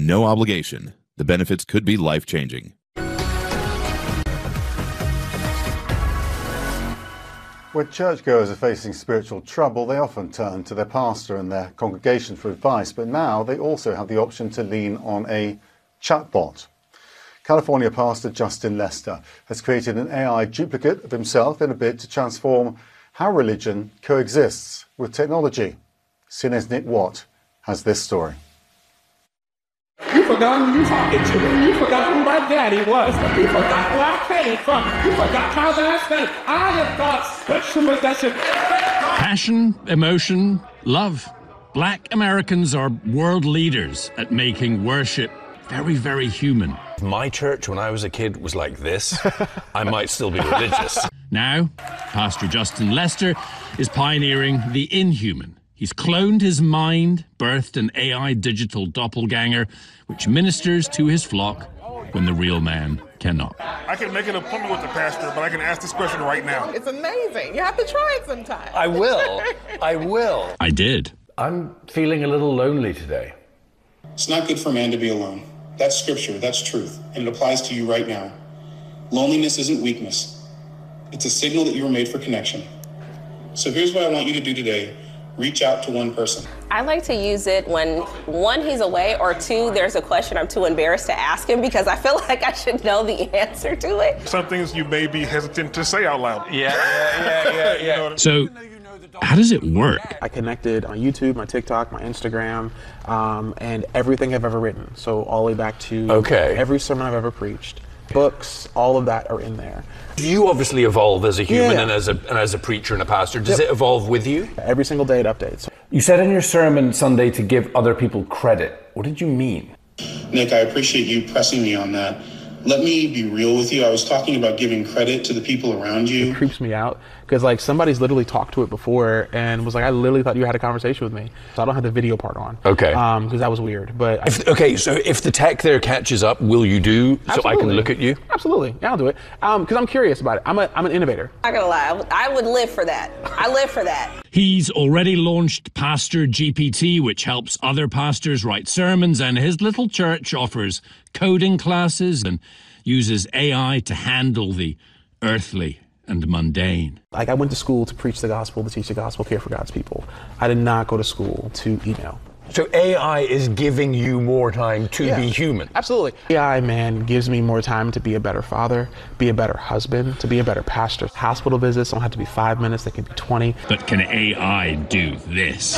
no obligation. The benefits could be life-changing. When churchgoers are facing spiritual trouble, they often turn to their pastor and their congregation for advice, but now they also have the option to lean on a chatbot. California pastor Justin Lester has created an AI duplicate of himself in a bid to transform how religion coexists with technology. CNN's Nick Watt has this story. You forgot who you talking to. You forgot who my daddy was. You forgot where I came from. You forgot how last night I have got special possession. Passion, emotion, love. Black Americans are world leaders at making worship very, very human. My church, when I was a kid, was like this. I might still be religious. Now, Pastor Justin Lester is pioneering the inhuman. He's cloned his mind, birthed an AI digital doppelganger, which ministers to his flock when the real man cannot. I can make an appointment with the pastor, but I can ask this question right now. It's amazing. You have to try it sometime. I will. I will. I did. I'm feeling a little lonely today. It's not good for man to be alone. That's scripture. That's truth. And it applies to you right now. Loneliness isn't weakness. It's a signal that you were made for connection. So here's what I want you to do today. Reach out to one person. I like to use it when, one, he's away, or two, there's a question I'm too embarrassed to ask him because I feel like I should know the answer to it. Some things you may be hesitant to say out loud. Yeah. You know what I mean? So, how does it work? I connected on YouTube, my TikTok, my Instagram, and everything I've ever written. So all the way back to every sermon I've ever preached. Books, all of that are in there. You obviously evolve as a human and as a preacher and a pastor. Does it evolve with you? Every single day it updates. You said in your sermon Sunday to give other people credit. What did you mean? Nick, I appreciate you pressing me on that. Let me be real with you. I was talking about giving credit to the people around you. It creeps me out because like somebody's literally talked to it before and was like, I literally thought you had a conversation with me. So I don't have the video part on. Okay. Because that was weird. But so if the tech there catches up, will you do so I can look at you? Absolutely. Yeah, I'll do it. Because I'm curious about it. I'm an innovator. I'm not gonna lie, I would live for that. I live for that. He's already launched Pastor GPT, which helps other pastors write sermons, and his little church offers coding classes and uses AI to handle the earthly and mundane. Like I went to school to preach the gospel, to teach the gospel, care for God's people. I did not go to school to email. So AI is giving you more time to be human? Absolutely. AI, man, gives me more time to be a better father, be a better husband, to be a better pastor. Hospital visits don't have to be 5 minutes, they can be 20. But can AI do this?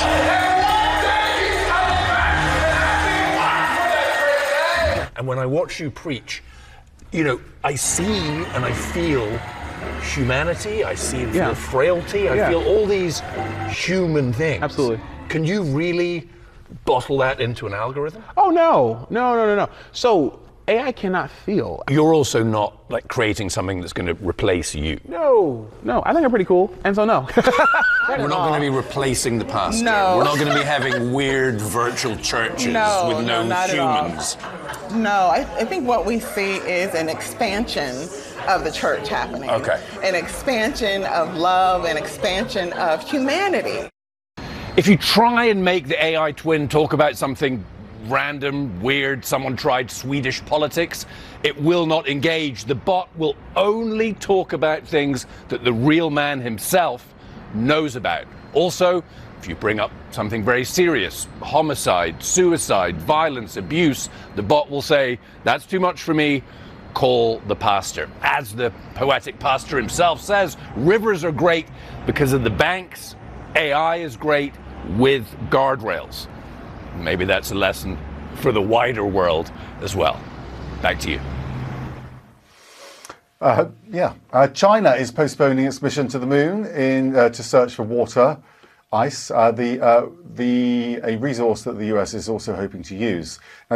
And when I watch you preach, you know, I see and I feel humanity, I see and feel frailty, I feel all these human things. Absolutely. Can you really bottle that into an algorithm? Oh, no. So AI cannot feel. You're also not like creating something that's going to replace you. No, I think I'm pretty cool, and so no. We're not going to be replacing the pastor. No. We're not going to be having weird virtual churches with no not humans. At all. No, I think what we see is an expansion of the church happening. Okay. An expansion of love, an expansion of humanity. If you try and make the AI twin talk about something random, weird, someone tried Swedish politics, it will not engage. The bot will only talk about things that the real man himself knows about. Also, if you bring up something very serious, homicide, suicide, violence, abuse, the bot will say, that's too much for me, call the pastor. As the poetic pastor himself says, rivers are great because of the banks. AI is great with guardrails. Maybe that's a lesson for the wider world as well. Back to you. China is postponing its mission to the moon to search for water, ice, a resource that the US is also hoping to use. Now,